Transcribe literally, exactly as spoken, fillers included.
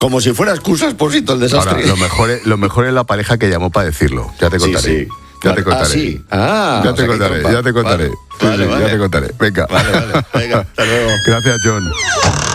como si fuera excusa expósito el desastre. Ahora, lo mejor, es, lo mejor es la pareja que llamó para decirlo. Ya te contaré. Sí, sí. Ya te contaré. Ah, sí. Ah, ya o te sea, contaré, ya te contaré. Vale, Sí, vale, sí, vale. Ya te contaré. Venga. Vale, vale. Venga, hasta luego. Gracias, John.